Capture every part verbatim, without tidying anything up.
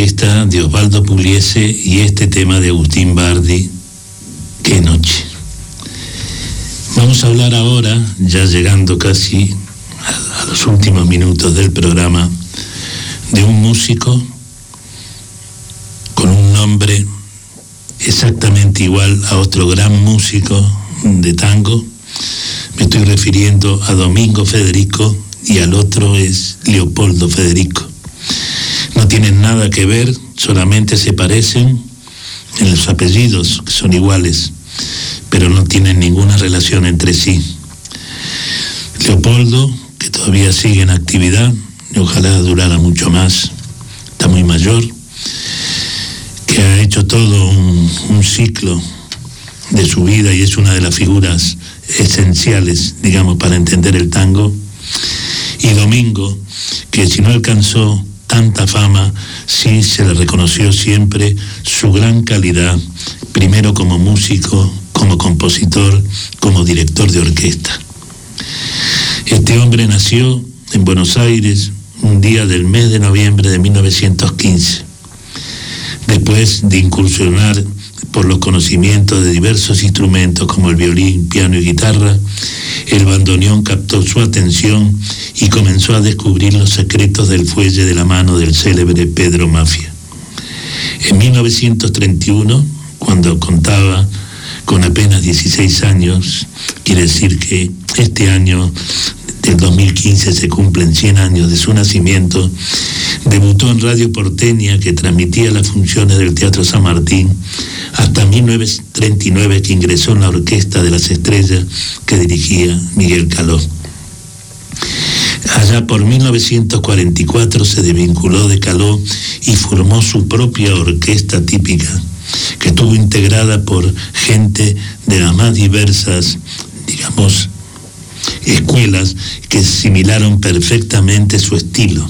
orquesta de Osvaldo Pugliese y este tema de Agustín Bardi, Qué noche. Vamos a hablar ahora, ya llegando casi a, a los últimos minutos del programa, de un músico con un nombre exactamente igual a otro gran músico de tango. Me estoy refiriendo a Domingo Federico y al otro es Leopoldo Federico. No tienen nada que ver, solamente se parecen en los apellidos, que son iguales, pero no tienen ninguna relación entre sí. Leopoldo, que todavía sigue en actividad, y ojalá durara mucho más, está muy mayor, que ha hecho todo un, un ciclo de su vida y es una de las figuras esenciales, digamos, para entender el tango. Y Domingo, que si no alcanzó tanta fama, sí se le reconoció siempre su gran calidad, primero como músico, como compositor, como director de orquesta. Este hombre nació en Buenos Aires un día del mes de noviembre de mil novecientos quince. Después de incursionar por los conocimientos de diversos instrumentos como el violín, piano y guitarra, el bandoneón captó su atención y comenzó a descubrir los secretos del fuelle de la mano del célebre Pedro Mafia. En mil novecientos treinta y uno, cuando contaba con apenas dieciséis años, quiere decir que este año del dos mil quince se cumplen cien años de su nacimiento, debutó en Radio Porteña, que transmitía las funciones del Teatro San Martín, hasta mil novecientos treinta y nueve, que ingresó en la Orquesta de las Estrellas que dirigía Miguel Caló. Allá por mil novecientos cuarenta y cuatro se desvinculó de Caló y formó su propia orquesta típica, que estuvo integrada por gente de las más diversas, digamos, escuelas que asimilaron perfectamente su estilo.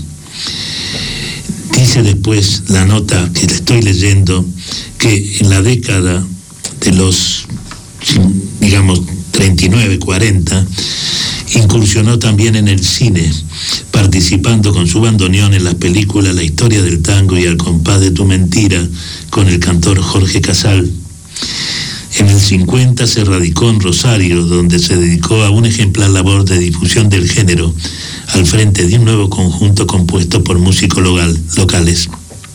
Dice después la nota que le estoy leyendo que en la década de los, digamos, treinta y nueve, cuarenta, incursionó también en el cine, participando con su bandoneón en las películas La historia del tango y Al compás de tu mentira, con el cantor Jorge Casal. En el cincuenta se radicó en Rosario, donde se dedicó a una ejemplar labor de difusión del género, al frente de un nuevo conjunto compuesto por músicos local, locales.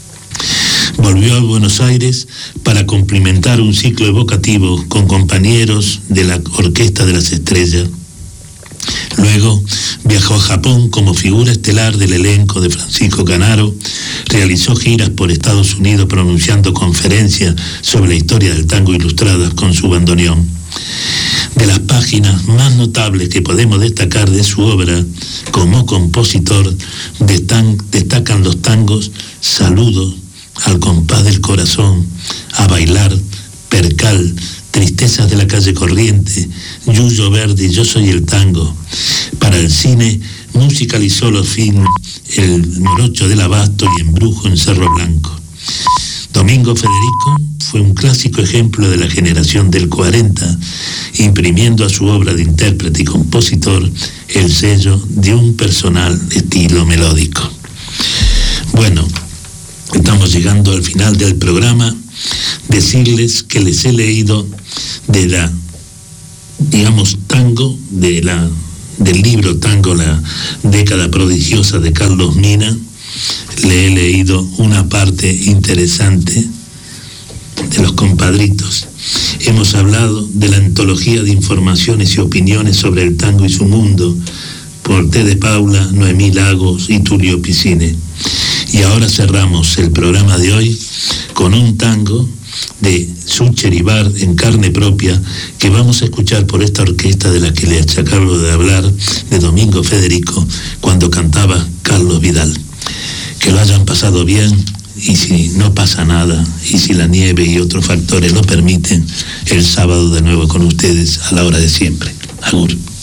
Volvió a Buenos Aires para complementar un ciclo evocativo con compañeros de la Orquesta de las Estrellas. Luego viajó a Japón como figura estelar del elenco de Francisco Canaro, realizó giras por Estados Unidos pronunciando conferencias sobre la historia del tango ilustradas con su bandoneón. De las páginas más notables que podemos destacar de su obra como compositor destacan los tangos Saludo, Al compás del corazón, A bailar, Percal, Tristezas de la calle Corriente, Yuyo Verde, Yo soy el tango. Para el cine musicalizó los films El morocho del abasto y Embrujo en Cerro Blanco. Domingo Federico fue un clásico ejemplo de la generación del cuarenta, imprimiendo a su obra de intérprete y compositor el sello de un personal estilo melódico. Bueno, estamos llegando al final del programa. Decirles que les he leído de la, digamos, tango, de la, del libro Tango, la década prodigiosa de Carlos Mina. Le he leído una parte interesante de Los Compadritos. Hemos hablado de la antología de informaciones y opiniones sobre el tango y su mundo por T. de Paula, Noemí Lagos y Tulio Piscine. Y ahora cerramos el programa de hoy con un tango de Sucher y Bard en carne propia, que vamos a escuchar por esta orquesta de la que les acabo de hablar, de Domingo Federico, cuando cantaba Carlos Vidal. Que lo hayan pasado bien, y si no pasa nada, y si la nieve y otros factores lo permiten, el sábado de nuevo con ustedes a la hora de siempre. Agur.